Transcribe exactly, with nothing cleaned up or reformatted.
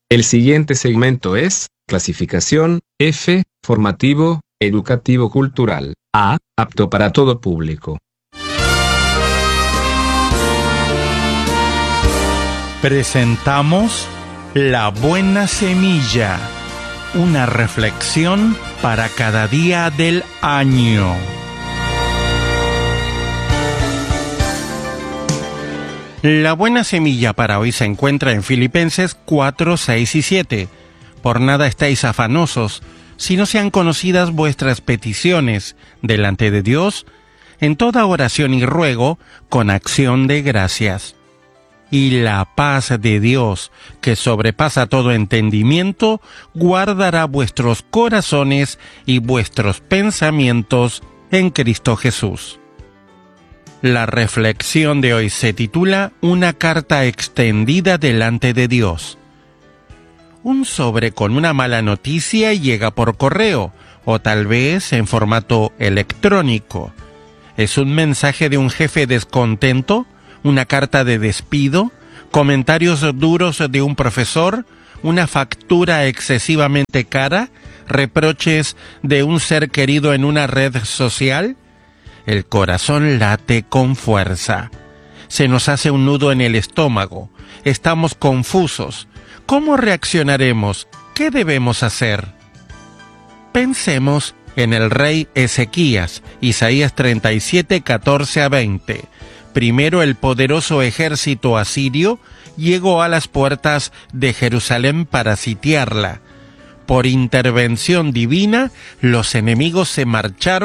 El siguiente segmento es clasificación F, formativo, educativo cultural. A, apto para todo público. Presentamos La Buena Semilla, una reflexión para cada día del año. La buena semilla para hoy se encuentra en Filipenses cuatro, seis y siete. Por nada estáis afanosos, si no sean conocidas vuestras peticiones delante de Dios, en toda oración y ruego, con acción de gracias. Y la paz de Dios, que sobrepasa todo entendimiento, guardará vuestros corazones y vuestros pensamientos en Cristo Jesús. La reflexión de hoy se titula Una carta extendida delante de Dios. Un sobre con una mala noticia llega por correo, o tal vez en formato electrónico. ¿Es un mensaje de un jefe descontento? ¿Una carta de despido? ¿Comentarios duros de un profesor? ¿Una factura excesivamente cara? ¿Reproches de un ser querido en una red social? El corazón late con fuerza. Se nos hace un nudo en el estómago. Estamos confusos. ¿Cómo reaccionaremos? ¿Qué debemos hacer? Pensemos en el rey Ezequías, Isaías treinta y siete, catorce a veinte. Primero el poderoso ejército asirio llegó a las puertas de Jerusalén para sitiarla. Por intervención divina, los enemigos se marcharon